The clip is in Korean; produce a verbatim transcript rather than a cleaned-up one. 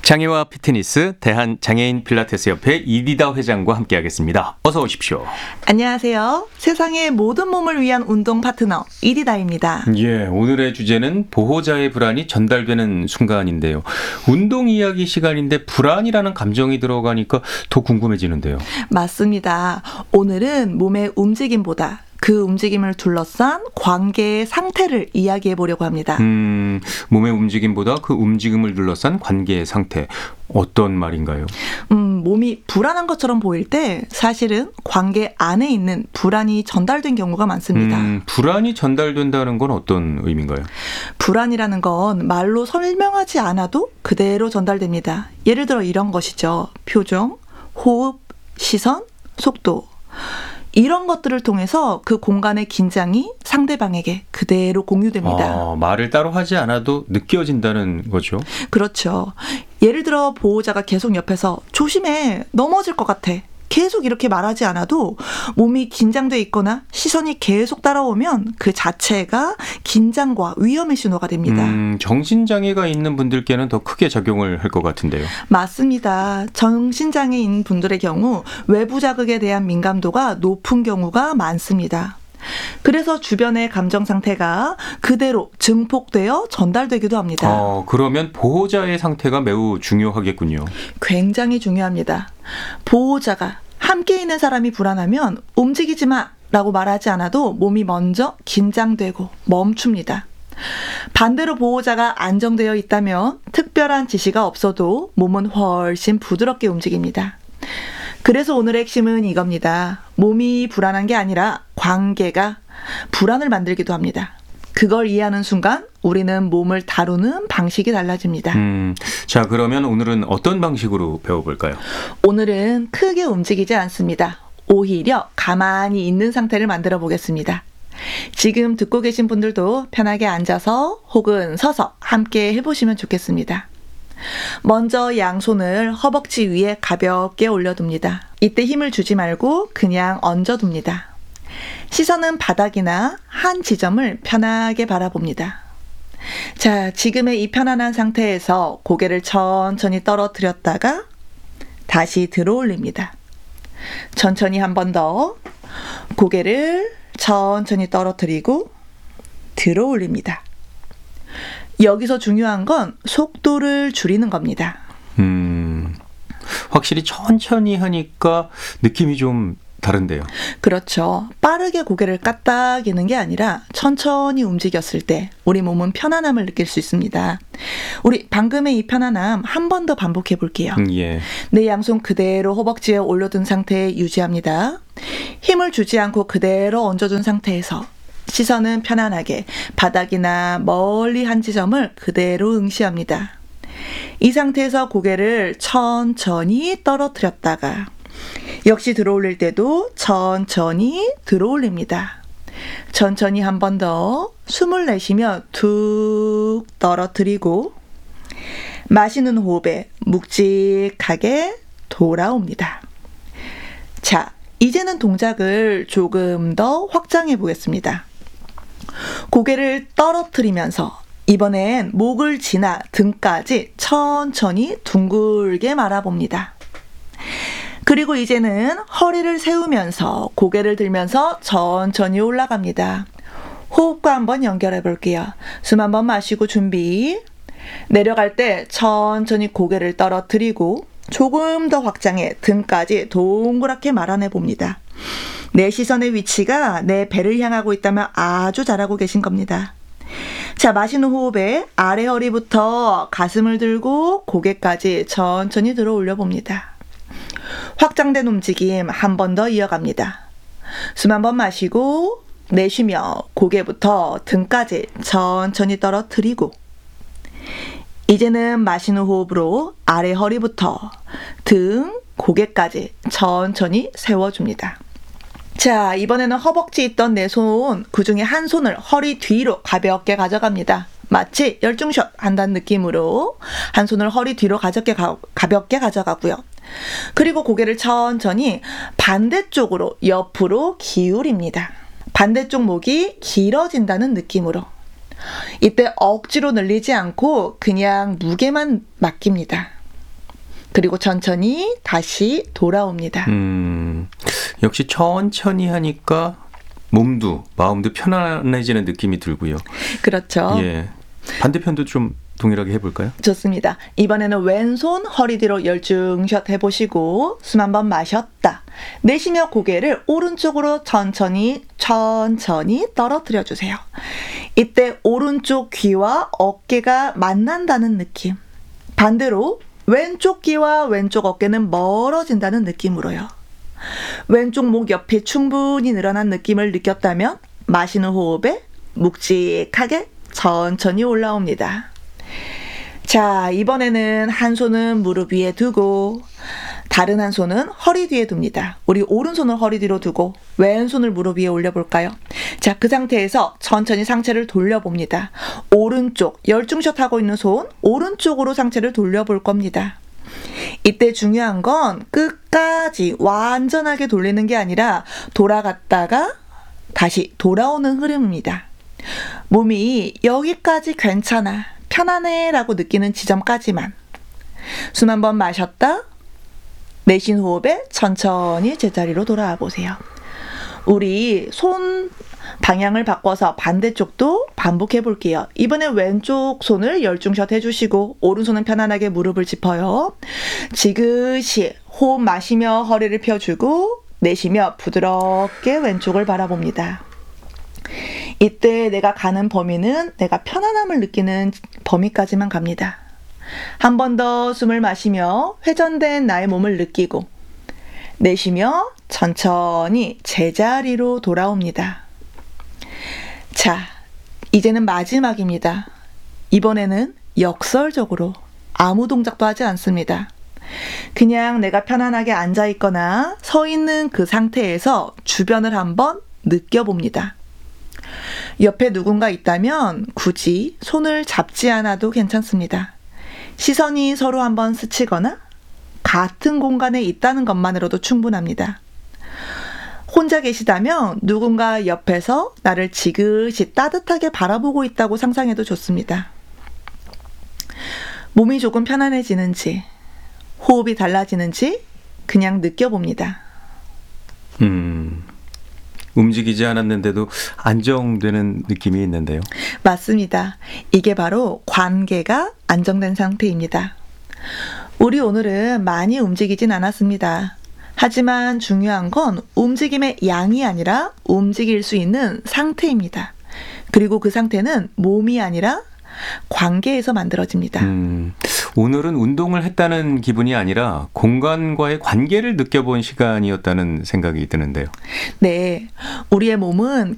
장애와 피트니스 대한장애인 필라테스 협회 이디다 회장과 함께하겠습니다. 어서 오십시오. 안녕하세요. 세상의 모든 몸을 위한 운동 파트너 이디다입니다. 예, 오늘의 주제는 보호자의 불안이 전달되는 순간인데요. 운동 이야기 시간인데 불안이라는 감정이 들어가니까 더 궁금해지는데요. 맞습니다. 오늘은 몸의 움직임보다 그 움직임을 둘러싼 관계의 상태를 이야기해 보려고 합니다. 음, 몸의 움직임보다 그 움직임을 둘러싼 관계의 상태. 어떤 말인가요? 음, 몸이 불안한 것처럼 보일 때 사실은 관계 안에 있는 불안이 전달된 경우가 많습니다. 음, 불안이 전달된다는 건 어떤 의미인가요? 불안이라는 건 말로 설명하지 않아도 그대로 전달됩니다. 예를 들어 이런 것이죠. 표정, 호흡, 시선, 속도. 이런 것들을 통해서 그 공간의 긴장이 상대방에게 그대로 공유됩니다. 아, 말을 따로 하지 않아도 느껴진다는 거죠? 그렇죠. 예를 들어 보호자가 계속 옆에서 조심해, 넘어질 것 같아. 계속 이렇게 말하지 않아도 몸이 긴장돼 있거나 시선이 계속 따라오면 그 자체가 긴장과 위험의 신호가 됩니다. 음, 정신장애가 있는 분들께는 더 크게 작용을 할 것 같은데요. 맞습니다. 정신장애인 분들의 경우 외부 자극에 대한 민감도가 높은 경우가 많습니다. 그래서 주변의 감정 상태가 그대로 증폭되어 전달되기도 합니다. 어, 그러면 보호자의 상태가 매우 중요하겠군요. 굉장히 중요합니다. 보호자가 함께 있는 사람이 불안하면 움직이지 마 라고 말하지 않아도 몸이 먼저 긴장되고 멈춥니다. 반대로 보호자가 안정되어 있다면 특별한 지시가 없어도 몸은 훨씬 부드럽게 움직입니다. 그래서 오늘의 핵심은 이겁니다. 몸이 불안한 게 아니라 관계가 불안을 만들기도 합니다. 그걸 이해하는 순간 우리는 몸을 다루는 방식이 달라집니다. 음, 자, 그러면 오늘은 어떤 방식으로 배워볼까요? 오늘은 크게 움직이지 않습니다. 오히려 가만히 있는 상태를 만들어 보겠습니다. 지금 듣고 계신 분들도 편하게 앉아서 혹은 서서 함께 해보시면 좋겠습니다. 먼저 양손을 허벅지 위에 가볍게 올려둡니다. 이때 힘을 주지 말고 그냥 얹어둡니다. 시선은 바닥이나 한 지점을 편하게 바라봅니다. 자, 지금의 이 편안한 상태에서 고개를 천천히 떨어뜨렸다가 다시 들어올립니다. 천천히 한 번 더 고개를 천천히 떨어뜨리고 들어올립니다. 여기서 중요한 건 속도를 줄이는 겁니다. 음, 확실히 천천히 하니까 느낌이 좀 다른데요. 그렇죠. 빠르게 고개를 까딱이는 게 아니라 천천히 움직였을 때 우리 몸은 편안함을 느낄 수 있습니다. 우리 방금의 이 편안함 한 번 더 반복해 볼게요. 음, 예. 내 양손 그대로 허벅지에 올려둔 상태에 유지합니다. 힘을 주지 않고 그대로 얹어둔 상태에서 시선은 편안하게 바닥이나 멀리 한 지점을 그대로 응시합니다. 이 상태에서 고개를 천천히 떨어뜨렸다가 역시 들어올릴 때도 천천히 들어올립니다. 천천히 한 번 더 숨을 내쉬며 툭 떨어뜨리고 마시는 호흡에 묵직하게 돌아옵니다. 자, 이제는 동작을 조금 더 확장해 보겠습니다. 고개를 떨어뜨리면서 이번엔 목을 지나 등까지 천천히 둥글게 말아봅니다. 그리고 이제는 허리를 세우면서 고개를 들면서 천천히 올라갑니다. 호흡과 한번 연결해 볼게요. 숨 한번 마시고 준비. 내려갈 때 천천히 고개를 떨어뜨리고 조금 더 확장해 등까지 동그랗게 말아내 봅니다. 내 시선의 위치가 내 배를 향하고 있다면 아주 잘하고 계신 겁니다. 자, 마시는 호흡에 아래 허리부터 가슴을 들고 고개까지 천천히 들어 올려 봅니다. 확장된 움직임 한 번 더 이어갑니다. 숨 한 번 마시고 내쉬며 고개부터 등까지 천천히 떨어뜨리고 이제는 마시는 호흡으로 아래 허리부터 등, 고개까지 천천히 세워줍니다. 자, 이번에는 허벅지 있던 내 손, 그중에 한 손을 허리 뒤로 가볍게 가져갑니다. 마치 열중샷 한다는 느낌으로 한 손을 허리 뒤로 가볍게, 가, 가볍게 가져가고요. 그리고 고개를 천천히 반대쪽으로 옆으로 기울입니다. 반대쪽 목이 길어진다는 느낌으로. 이때 억지로 늘리지 않고 그냥 무게만 맡깁니다. 그리고 천천히 다시 돌아옵니다. 음, 역시 천천히 하니까 몸도 마음도 편안해지는 느낌이 들고요. 그렇죠. 예. 반대편도 좀 동일하게 해볼까요? 좋습니다. 이번에는 왼손 허리 뒤로 열중샷 해보시고 숨 한번 마셨다. 내쉬며 고개를 오른쪽으로 천천히 천천히 떨어뜨려 주세요. 이때 오른쪽 귀와 어깨가 만난다는 느낌. 반대로 왼쪽 귀와 왼쪽 어깨는 멀어진다는 느낌으로요. 왼쪽 목 옆이 충분히 늘어난 느낌을 느꼈다면 마시는 호흡에 묵직하게 천천히 올라옵니다. 자, 이번에는 한 손은 무릎 위에 두고 다른 한 손은 허리 뒤에 둡니다. 우리 오른손을 허리 뒤로 두고 왼손을 무릎 위에 올려볼까요? 자, 그 상태에서 천천히 상체를 돌려봅니다. 오른쪽, 열중샷 하고 있는 손 오른쪽으로 상체를 돌려볼 겁니다. 이때 중요한 건 끝까지 완전하게 돌리는 게 아니라 돌아갔다가 다시 돌아오는 흐름입니다. 몸이 여기까지 괜찮아, 편안해 라고 느끼는 지점까지만. 숨 한번 마셨다. 내쉰 호흡에 천천히 제자리로 돌아와 보세요. 우리 손 방향을 바꿔서 반대쪽도 반복해 볼게요. 이번에 왼쪽 손을 열중샷 해주시고 오른손은 편안하게 무릎을 짚어요. 지그시 호흡 마시며 허리를 펴주고 내쉬며 부드럽게 왼쪽을 바라봅니다. 이때 내가 가는 범위는 내가 편안함을 느끼는 범위까지만 갑니다. 한 번 더 숨을 마시며 회전된 나의 몸을 느끼고 내쉬며 천천히 제자리로 돌아옵니다. 자, 이제는 마지막입니다. 이번에는 역설적으로 아무 동작도 하지 않습니다. 그냥 내가 편안하게 앉아 있거나 서 있는 그 상태에서 주변을 한번 느껴봅니다. 옆에 누군가 있다면 굳이 손을 잡지 않아도 괜찮습니다. 시선이 서로 한번 스치거나 같은 공간에 있다는 것만으로도 충분합니다. 혼자 계시다면 누군가 옆에서 나를 지그시 따뜻하게 바라보고 있다고 상상해도 좋습니다. 몸이 조금 편안해지는지, 호흡이 달라지는지 그냥 느껴봅니다. 음, 움직이지 않았는데도 안정되는 느낌이 있는데요. 맞습니다. 이게 바로 관계가 안정된 상태입니다. 우리 오늘은 많이 움직이진 않았습니다. 하지만 중요한 건 움직임의 양이 아니라 움직일 수 있는 상태입니다. 그리고 그 상태는 몸이 아니라 관계에서 만들어집니다. 음, 오늘은 운동을 했다는 기분이 아니라 공간과의 관계를 느껴본 시간이었다는 생각이 드는데요. 네, 우리의 몸은